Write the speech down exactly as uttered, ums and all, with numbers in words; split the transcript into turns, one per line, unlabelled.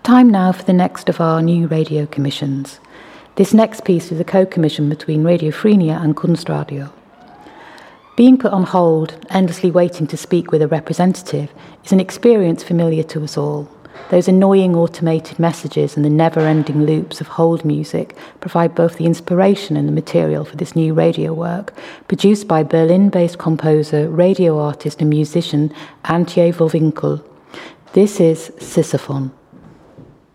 Time now for the next of our new radio commissions. This next piece is a co-commission between Radio Frenia and Kunstradio. Being put on hold, endlessly waiting to speak with a representative, is an experience familiar to us all. Those annoying automated messages and the never-ending loops of hold music provide both the inspiration and the material for this new radio work, produced by Berlin-based composer, radio artist and musician Antje Wolwinkel. This is Sisyphon.